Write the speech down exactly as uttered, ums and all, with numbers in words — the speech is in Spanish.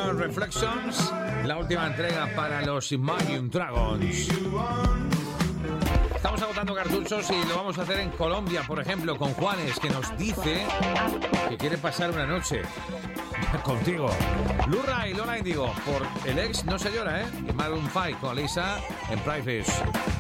Mirror Reflections, la última entrega para los Imagine Dragons. Estamos agotando cartuchos y lo vamos a hacer en Colombia, por ejemplo, con Juanes, que nos dice que quiere pasar una noche contigo. Lurra y Lola Indigo, por el ex no se llora, ¿eh? Y Maroon cinco con Lisa en Private.